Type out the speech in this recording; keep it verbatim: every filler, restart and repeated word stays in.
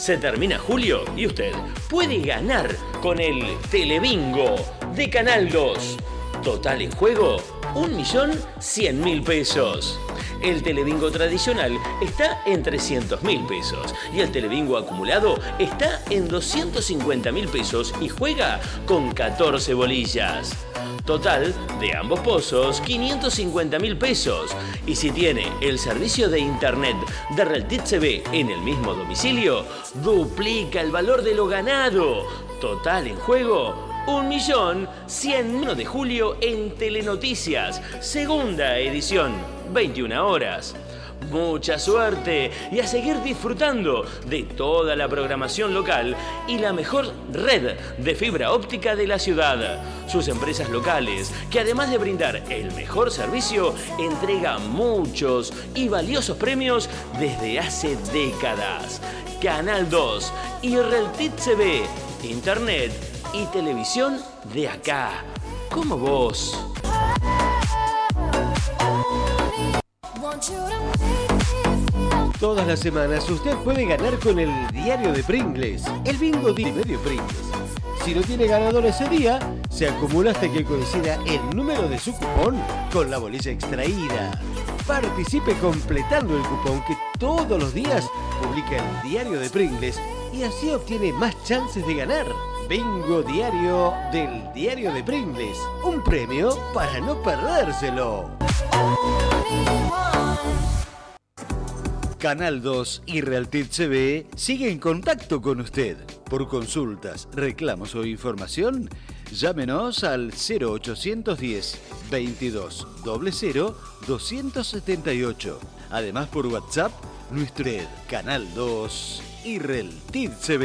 Se termina julio y usted puede ganar con el Telebingo de Canal dos. Total en juego, un millón cien mil pesos. El Telebingo tradicional está en trescientos mil pesos y el Telebingo acumulado está en doscientos cincuenta mil pesos y juega con catorce bolillas. Total de ambos pozos, quinientos cincuenta mil pesos. Y si tiene el servicio de internet de Realtit T V en el mismo domicilio, duplica el valor de lo ganado. Total en juego, un millón cien mil de julio en Telenoticias, segunda edición, veintiuna horas. Mucha suerte y a seguir disfrutando de toda la programación local y la mejor red de fibra óptica de la ciudad. Sus empresas locales, que además de brindar el mejor servicio, entregan muchos y valiosos premios desde hace décadas. Canal dos y Realtit T V, internet y televisión de acá, como vos. Todas las semanas usted puede ganar con el diario de Pringles, el bingo de medio Pringles. Si no tiene ganador ese día, se acumula hasta que coincida el número de su cupón con la bolilla extraída. Participe completando el cupón que todos los días publica el diario de Pringles y así obtiene más chances de ganar. Bingo diario del diario de Pringles, un premio para no perdérselo. Canal dos y Realtit T V sigue en contacto con usted. Por consultas, reclamos o información, llámenos al cero ochocientos diez, veintidós, cero cero, doscientos setenta y ocho. Además por WhatsApp, nuestro Canal dos y Realtit T V.